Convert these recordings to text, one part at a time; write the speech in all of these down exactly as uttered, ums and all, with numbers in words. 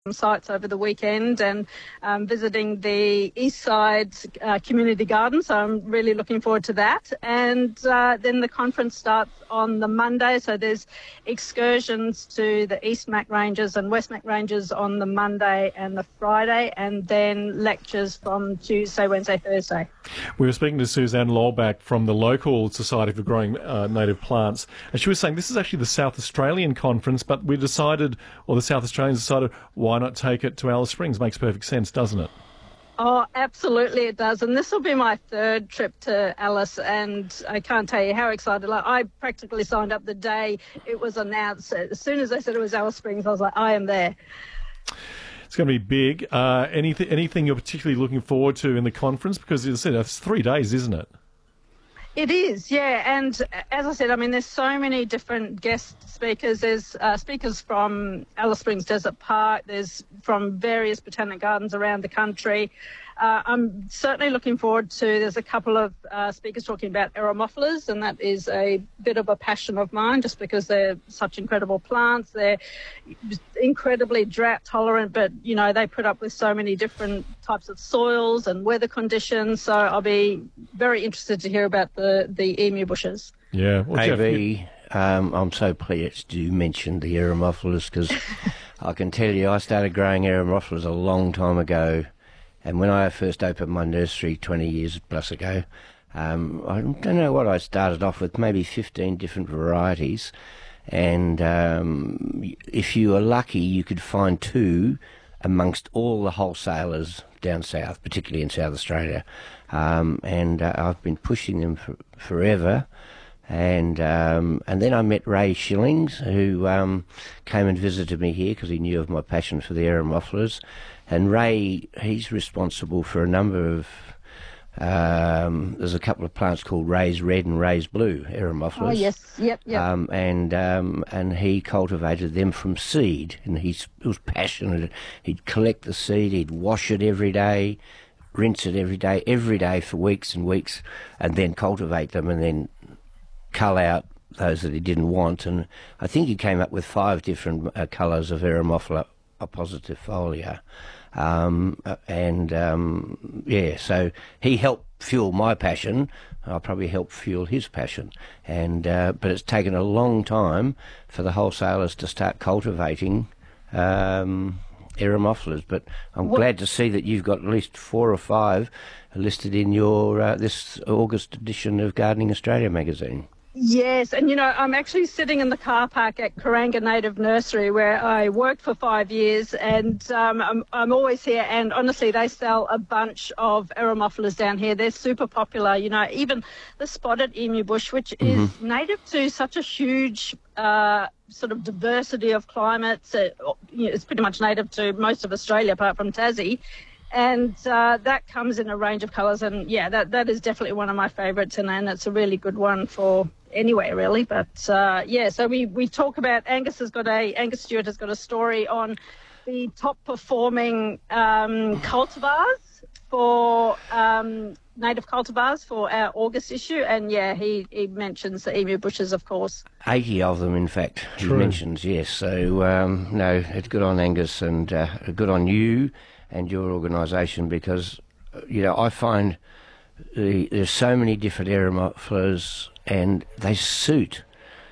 sites over the weekend and um, visiting the East Side uh, Community Garden, so I'm really looking forward to that. And uh, then the conference starts on the Monday, so there's excursions to the East Mac Ranges and West Mac Ranges on the Monday and the Friday, and then lectures from Tuesday, Wednesday, Thursday. We were speaking to Suzanne Lolbach from the local Society for Growing uh, Native Plants, and she was saying this is actually the South Australian conference, but we decided, or the South Australians decided, why not take it to Alice Springs? Makes perfect sense, doesn't it? Oh, absolutely it does. And this will be my third trip to Alice, and I can't tell you how excited. Like, I practically signed up the day it was announced. As soon as they said it was Alice Springs, I was like, I am there. It's going to be big. Uh, anything, anything you're particularly looking forward to in the conference? Because as I said, it's three days, isn't it? It is, yeah. And as I said, I mean, there's so many different guest speakers. There's uh, speakers from Alice Springs Desert Park. There's from various botanic gardens around the country. Uh, I'm certainly looking forward to, there's a couple of uh, speakers talking about Eremophilus, and that is a bit of a passion of mine just because they're such incredible plants. They're incredibly drought tolerant, but, you know, they put up with so many different types of soils and weather conditions. So I'll be very interested to hear about the, the emu bushes. Yeah. Well, Jeff, A V, um, I'm so pleased you mentioned the Eremophilus because I can tell you I started growing Eremophilus a long time ago. And when I first opened my nursery twenty years plus ago, um, I don't know what I started off with, maybe fifteen different varieties. And um, if you were lucky, you could find two amongst all the wholesalers down south, particularly in South Australia. Um, and uh, I've been pushing them for, forever. And um, and then I met Ray Shillings, who um, came and visited me here because he knew of my passion for the Eremophilus. And Ray, he's responsible for a number of, um, there's a couple of plants called Ray's Red and Ray's Blue, Eremophilus. Oh, yes, yep, yep. Um, and um, and he cultivated them from seed, and he's, he was passionate. He'd collect the seed, he'd wash it every day, rinse it every day, every day for weeks and weeks, and then cultivate them and then cull out those that he didn't want. And I think he came up with five different uh, colours of Eremophila oppositifolia. Um, and um, yeah, so he helped fuel my passion. I probably helped fuel his passion. And uh, but it's taken a long time for the wholesalers to start cultivating um, Eremophilus. But I'm what? glad to see that you've got at least four or five listed in your uh, this August edition of Gardening Australia magazine. Yes, and you know, I'm actually sitting in the car park at Karanga Native Nursery where I worked for five years, and um, I'm, I'm always here, and honestly they sell a bunch of Eremophilus down here. They're super popular, you know, even the spotted emu bush, which is mm-hmm. native to such a huge uh, sort of diversity of climates. It, you know, it's pretty much native to most of Australia apart from Tassie. And uh, that comes in a range of colours, and yeah, that that is definitely one of my favourites, and, and it's a really good one for anywhere really. But uh, yeah, so we, we talk about Angus has got a Angus Stewart has got a story on the top performing um, cultivars for um, native cultivars for our August issue, and yeah, he, he mentions the emu bushes, of course. eighty of them, in fact, True. He mentions, yes. So um, no, it's good on Angus and uh, good on you and your organisation, because, you know, I find the, there's so many different Eremophilus and they suit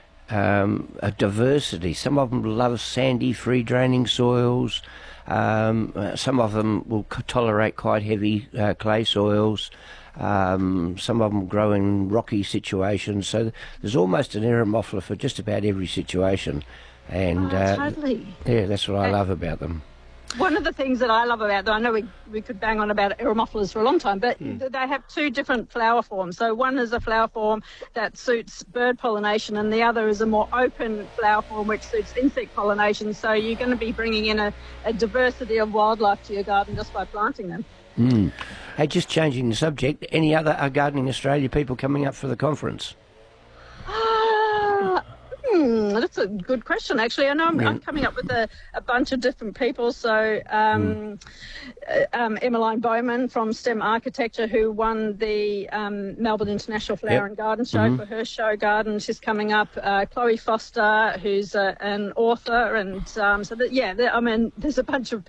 um, a diversity. Some of them love sandy, free-draining soils. Um, some of them will tolerate quite heavy uh, clay soils. Um, some of them grow in rocky situations. So there's almost an Eremophila for just about every situation. And oh, uh, totally. Yeah, that's what I love about them. One of the things that I love about them, I know we, we could bang on about Eremophilus for a long time, but mm. they have two different flower forms. So one is a flower form that suits bird pollination, and the other is a more open flower form which suits insect pollination. So you're going to be bringing in a, a diversity of wildlife to your garden just by planting them. Mm. Hey, just changing the subject, any other uh, Gardening Australia people coming up for the conference? Uh, Hmm, that's a good question, actually. I know I'm, Yeah. I'm coming up with a, a bunch of different people. So um, Mm. uh, um, Emmeline Bowman from STEM Architecture, who won the um, Melbourne International Flower Yep. and Garden Show Mhm. for her show garden. She's coming up. Uh, Chloe Foster, who's a, an author. And um, so, that, yeah, there, I mean, there's a bunch of people.